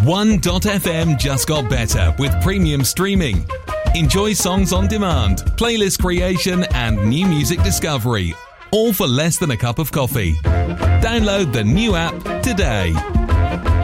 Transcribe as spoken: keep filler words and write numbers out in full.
one dot f m just got better with premium streaming. Enjoy songs on demand, playlist creation, and new music discovery, all for less than a cup of coffee. Download the new app today.